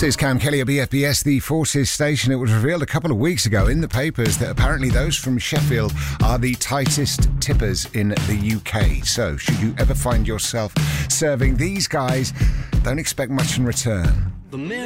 This is Cam Kelly at BFBS, the Forces station. It was revealed a couple of weeks ago in the papers that apparently those from Sheffield are the tightest tippers in the UK. So, should you ever find yourself serving these guys, don't expect much in return.